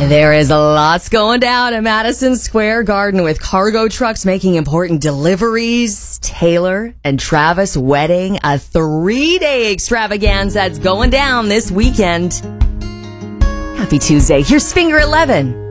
There is lots going down at Madison Square Garden with cargo trucks making important deliveries. Taylor and Travis wedding, a 3-day extravaganza that's going down this weekend. Happy Tuesday. Here's Finger 11.